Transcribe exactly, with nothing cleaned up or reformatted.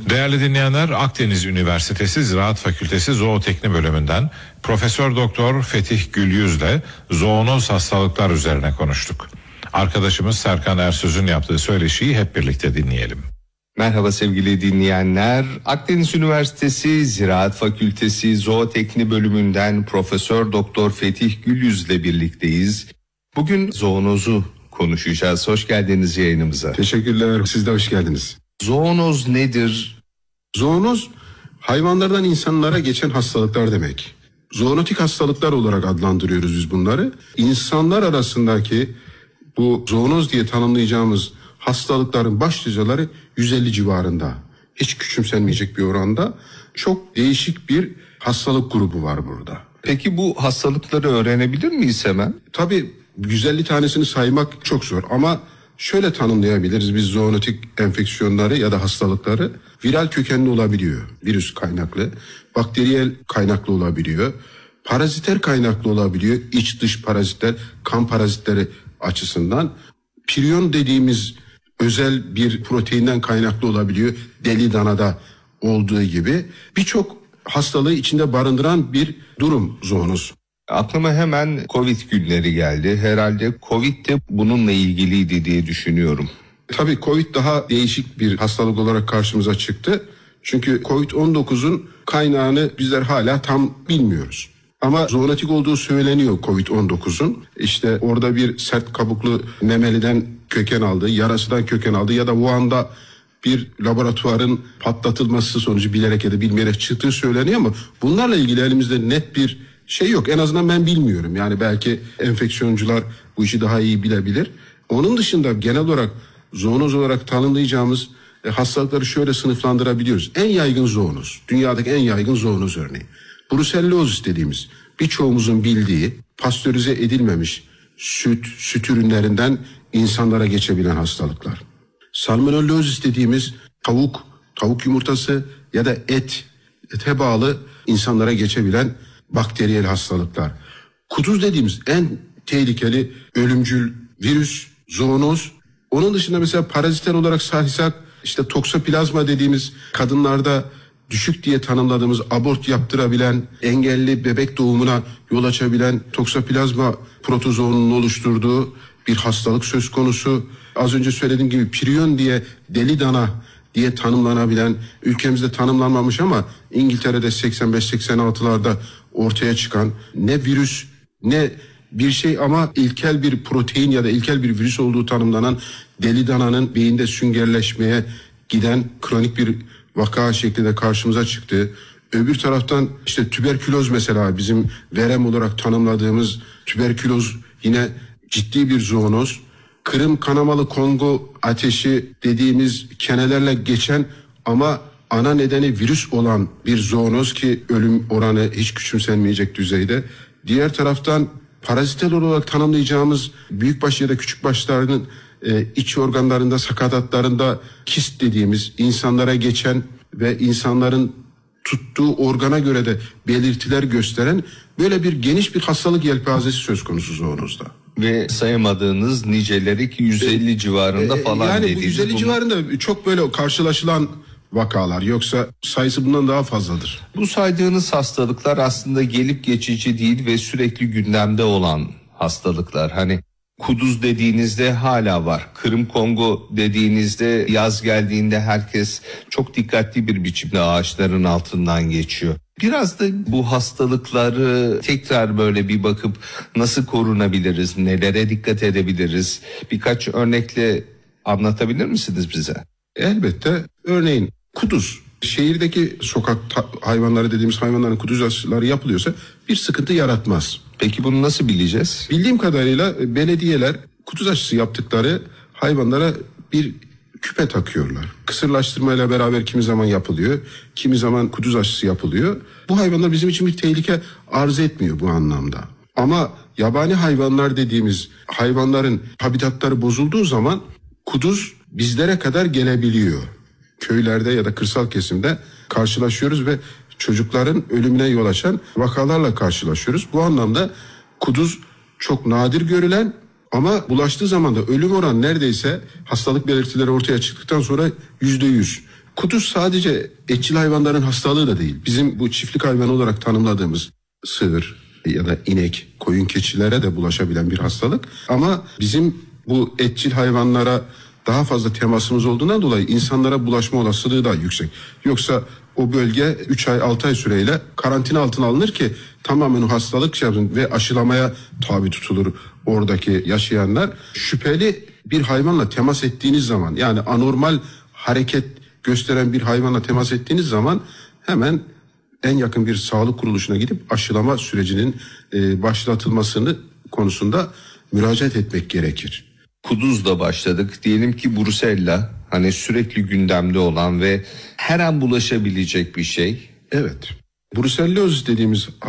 Değerli dinleyenler, Akdeniz Üniversitesi Ziraat Fakültesi Zootekni bölümünden Profesör Doktor Fetih Gülyüz'le zoonoz hastalıklar üzerine konuştuk. Arkadaşımız Serkan Ersöz'ün yaptığı söyleşiyi hep birlikte dinleyelim. Merhaba sevgili dinleyenler. Akdeniz Üniversitesi Ziraat Fakültesi Zootekni bölümünden Profesör Doktor Fetih Gülyüz'le birlikteyiz. Bugün zoonozu konuşacağız. Hoş geldiniz yayınımıza. Teşekkürler. Siz de hoş geldiniz. Zoonoz nedir? Zoonoz, hayvanlardan insanlara geçen hastalıklar demek. Zoonotik hastalıklar olarak adlandırıyoruz biz bunları. İnsanlar arasındaki bu zoonoz diye tanımlayacağımız hastalıkların başlıcaları yüz elli civarında. Hiç küçümsenmeyecek bir oranda. Çok değişik bir hastalık grubu var burada. Peki bu hastalıkları öğrenebilir miyiz hemen? Tabii yüz elli tanesini saymak çok zor ama şöyle tanımlayabiliriz biz zoonotik enfeksiyonları ya da hastalıkları. Viral kökenli olabiliyor, virüs kaynaklı, bakteriyel kaynaklı olabiliyor, paraziter kaynaklı olabiliyor, iç dış parazitler, kan parazitleri açısından. Prion dediğimiz özel bir proteinden kaynaklı olabiliyor, deli danada olduğu gibi. Birçok hastalığı içinde barındıran bir durum zoonoz. Aklıma hemen Covid günleri geldi. Herhalde Covid de bununla ilgiliydi diye düşünüyorum. Tabii Covid daha değişik bir hastalık olarak karşımıza çıktı. Çünkü kovid on dokuzun kaynağını bizler hala tam bilmiyoruz. Ama zoonotik olduğu söyleniyor kovid on dokuzun. İşte orada bir sert kabuklu memeliden köken aldı, yarasından köken aldı ya da Wuhan'da bir laboratuvarın patlatılması sonucu bilerek ya da bilmeyerek çıktığı söyleniyor ama bunlarla ilgili elimizde net bir şey yok. En azından ben bilmiyorum. Yani belki enfeksiyoncular bu işi daha iyi bilebilir. Onun dışında genel olarak zoonoz olarak tanımlayacağımız e, hastalıkları şöyle sınıflandırabiliyoruz. En yaygın zoonoz, dünyadaki en yaygın zoonoz örneği. Brucellozis dediğimiz birçoğumuzun bildiği pastörize edilmemiş süt, süt ürünlerinden insanlara geçebilen hastalıklar. Salmonellozis dediğimiz tavuk, tavuk yumurtası ya da et, ete bağlı insanlara geçebilen bakteriyel hastalıklar. Kuduz dediğimiz en tehlikeli ölümcül virüs, zoonoz. Onun dışında mesela paraziter olarak saysak işte toksoplazma dediğimiz kadınlarda düşük diye tanımladığımız abort yaptırabilen, engelli bebek doğumuna yol açabilen toksoplazma protozoonunun oluşturduğu bir hastalık söz konusu. Az önce söylediğim gibi prion diye deli dana diye tanımlanabilen, ülkemizde tanımlanmamış ama İngiltere'de seksen beş seksen altılarda ortaya çıkan ne virüs ne bir şey ama ilkel bir protein ya da ilkel bir virüs olduğu tanımlanan deli dananın beyinde süngerleşmeye giden kronik bir vaka şeklinde karşımıza çıktı. Öbür taraftan işte tüberküloz mesela bizim verem olarak tanımladığımız tüberküloz yine ciddi bir zoonoz. Kırım kanamalı Kongo ateşi dediğimiz kenelerle geçen ama ana nedeni virüs olan bir zoonoz ki ölüm oranı hiç küçümsenmeyecek düzeyde. Diğer taraftan parazitel olarak tanımlayacağımız büyükbaş ya da küçükbaşlarının e, iç organlarında, sakatatlarında kist dediğimiz insanlara geçen ve insanların tuttuğu organa göre de belirtiler gösteren böyle bir geniş bir hastalık yelpazesi söz konusu zoonozda. Ve sayamadığınız niceleri ki yüz elli e, civarında e, falan yani dediğiniz. Yani yüz elli bunu... civarında çok böyle karşılaşılan vakalar, yoksa sayısı bundan daha fazladır. Bu saydığınız hastalıklar aslında gelip geçici değil ve sürekli gündemde olan hastalıklar. Hani kuduz dediğinizde hala var. Kırım Kongo dediğinizde yaz geldiğinde herkes çok dikkatli bir biçimde ağaçların altından geçiyor. Biraz da bu hastalıkları tekrar böyle bir bakıp nasıl korunabiliriz, nelere dikkat edebiliriz? Birkaç örnekle anlatabilir misiniz bize? Elbette. Örneğin kuduz. Şehirdeki sokak hayvanları dediğimiz hayvanların kuduz aşıları yapılıyorsa bir sıkıntı yaratmaz. Peki bunu nasıl bileceğiz? Bildiğim kadarıyla belediyeler kuduz aşısı yaptıkları hayvanlara bir küpe takıyorlar. Kısırlaştırmayla beraber kimi zaman yapılıyor, kimi zaman kuduz aşısı yapılıyor. Bu hayvanlar bizim için bir tehlike arz etmiyor bu anlamda. Ama yabani hayvanlar dediğimiz hayvanların habitatları bozulduğu zaman kuduz bizlere kadar gelebiliyor. Köylerde ya da kırsal kesimde karşılaşıyoruz ve çocukların ölümüne yol açan vakalarla karşılaşıyoruz. Bu anlamda kuduz çok nadir görülen ama bulaştığı zaman da ölüm oranı neredeyse hastalık belirtileri ortaya çıktıktan sonra yüzde yüz. Kuduz sadece etçil hayvanların hastalığı da değil. Bizim bu çiftlik hayvanı olarak tanımladığımız sığır ya da inek, koyun, keçilere de bulaşabilen bir hastalık. Ama bizim bu etçil hayvanlara daha fazla temasımız olduğundan dolayı insanlara bulaşma olasılığı daha yüksek. Yoksa o bölge üç ay altı ay süreyle karantina altına alınır ki tamamen o hastalık şey yapsın ve aşılamaya tabi tutulur oradaki yaşayanlar. Şüpheli bir hayvanla temas ettiğiniz zaman, yani anormal hareket gösteren bir hayvanla temas ettiğiniz zaman hemen en yakın bir sağlık kuruluşuna gidip aşılama sürecinin e, başlatılmasını konusunda müracaat etmek gerekir. Kuduzla başladık. Diyelim ki Brusella, hani sürekli gündemde olan ve her an bulaşabilecek bir şey. Evet. Bruselloz dediğimiz